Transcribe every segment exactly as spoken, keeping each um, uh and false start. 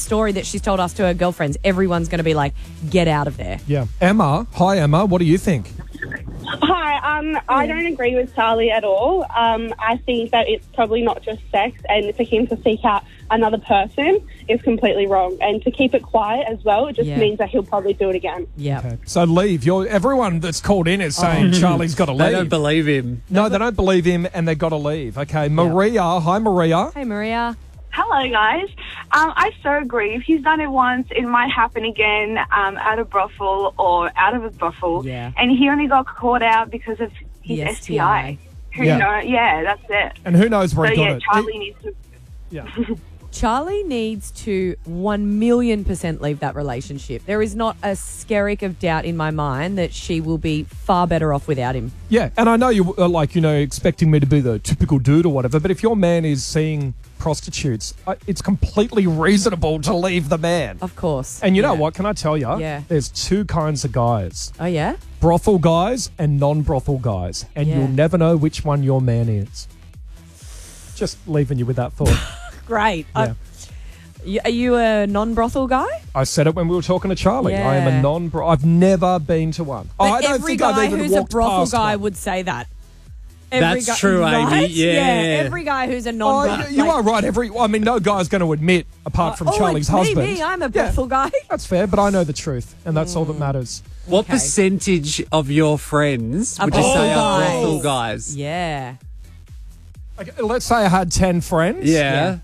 story that she's told us to her girlfriends, everyone's going to be like, get out of there. Yeah. Emma, hi Emma, what do you think? Hi, um, I don't agree with Charlie at all. Um, I think that it's probably not just sex, and for him to seek out another person is completely wrong. And to keep it quiet as well, it just Yeah. means that he'll probably do it again. Yeah. Okay. So leave. You're, everyone that's called in is saying Charlie's got to leave. They don't believe him. No, they don't believe him and they've got to leave. Okay, Maria. Hi, Maria. Hey, Maria. Hello, guys. Um, I so agree. If he's done it once, it might happen again um, at a brothel or out of a brothel. Yeah. And he only got caught out because of his The S T I. S T I. Who Yeah. know? Yeah, that's it. And who knows where So, he got yeah, it? Charlie He- needs to... yeah. Charlie needs to one million percent leave that relationship. There is not a skerrick of doubt in my mind that she will be far better off without him. Yeah, and I know you are like, you know, expecting me to be the typical dude or whatever, but if your man is seeing prostitutes, I- it's completely reasonable to leave the man. Of course. And you know Yeah. what, can I tell you? Yeah. There's two kinds of guys. Oh, yeah? Brothel guys and non-brothel guys. And Yeah. you'll never know which one your man is. Just leaving you with that thought. Great. Yeah. Uh, y- are you a non-brothel guy? I said it when we were talking to Charlie. I am Yeah. a non bro I've never been to one. But I don't every think guy I've even who's a walked brothel past guy one. would say that. That's true, Amy. right? Yeah. Every guy who's a Oh, non-brothel. you, you are right. Every, I mean, no guy's going to admit, apart from oh, Charlie's it's me, husband. me, I'm a Yeah, brothel guy. that's fair, but I know the truth, and that's all that matters. What Okay. percentage of your friends Are would you say brothel are guys. brothel guys? Yeah. Okay, let's say I had ten friends. Yeah.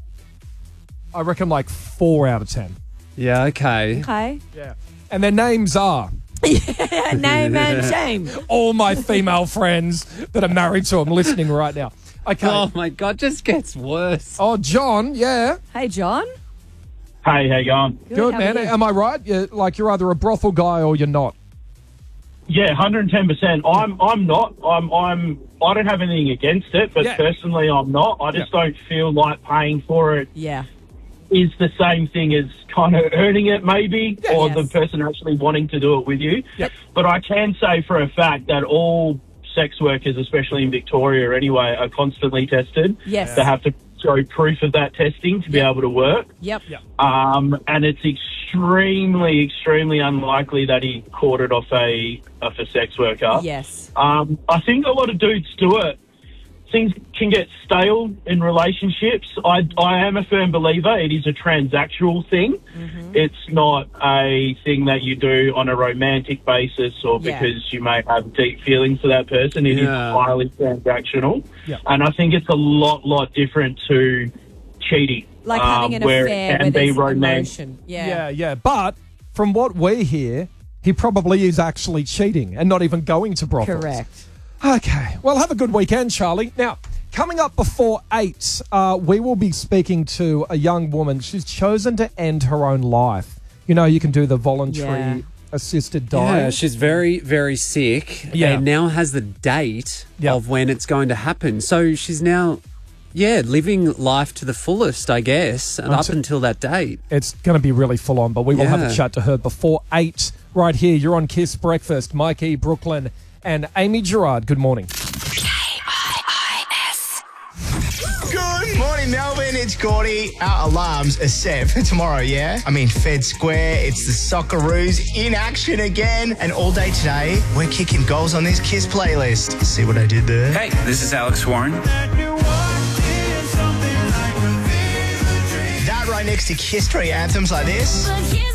I reckon like four out of ten. Yeah, okay. Okay. Yeah. And their names are Name and shame. all my female friends that are married to them listening right now. Okay. Oh Oh, my God, just gets worse. John, yeah. Hey, John. Hey, how you going? Good, how man. are you? Am I right? You're, like you're either a brothel guy or you're not. Yeah, one hundred ten percent. I'm I'm not. I'm I'm I don't have anything against it, but Yeah. personally I'm not. I just Yeah. don't feel like paying for it Yeah. is the same thing as kind of earning it maybe, or Yes. the person actually wanting to do it with you. Yep. But I can say for a fact that all sex workers, especially in Victoria anyway, are constantly tested. Yes. They have to show proof of that testing to be Yep. able to work. Yep. Um, and it's extremely, extremely unlikely that he caught it off a off a sex worker. Yes. Um, I think a lot of dudes do it. Things can get stale in relationships. I, I am a firm believer it is a transactional thing. Mm-hmm. It's not a thing that you do on a romantic basis or Yeah. because you may have deep feelings for that person. It is Yeah. highly transactional. Yeah. And I think it's a lot, lot different to cheating. Like um, having an where affair it where can be there's romantic. emotion. Yeah. Yeah, yeah. But from what we hear, he probably is actually cheating and not even going to brothels. Correct. Okay. Well, have a good weekend, Charlie. Now, coming up before eight, uh, we will be speaking to a young woman. She's chosen to end her own life. You know, you can do the voluntary Yeah. assisted dying. Yeah, she's very, very sick Yeah. and now has the date Yep. of when it's going to happen. So she's now, yeah, living life to the fullest, I guess, and up Until- until that date. It's going to be really full on, but we will have a Yeah. chat to her before eight right here. You're on Kiss Breakfast. Mikey, Brooklyn, and Amy Gerard. Good morning. Good morning, Melbourne. It's Gordy. Our alarms are set for tomorrow, yeah? I mean, Fed Square, it's the Socceroos in action again. And all day today, we're kicking goals on this Kiss playlist. See what I did there? Hey, this is Alex Warren. That right next to Kiss Tree anthems like this.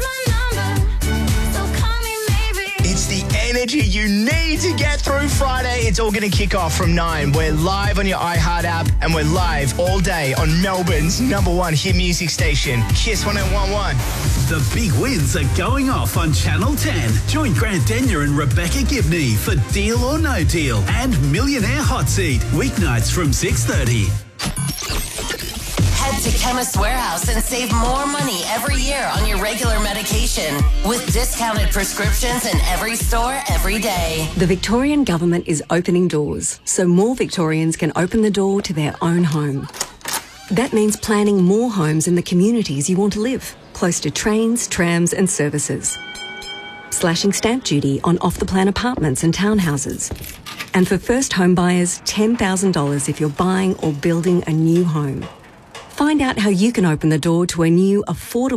It's the energy you need to get through Friday. It's all going to kick off from nine. We're live on your iHeart app and we're live all day on Melbourne's number one hit music station, Kiss one oh one one. The big wins are going off on Channel ten. Join Grant Denyer and Rebecca Gibney for Deal or No Deal and Millionaire Hot Seat, weeknights from six thirty. Head to Chemist Warehouse and save more money every year on your regular medication with discounted prescriptions in every store every day. The Victorian Government is opening doors so more Victorians can open the door to their own home. That means planning more homes in the communities you want to live, close to trains, trams and services. Slashing stamp duty on off-the-plan apartments and townhouses. And for first home buyers, ten thousand dollars if you're buying or building a new home. Find out how you can open the door to a new, affordable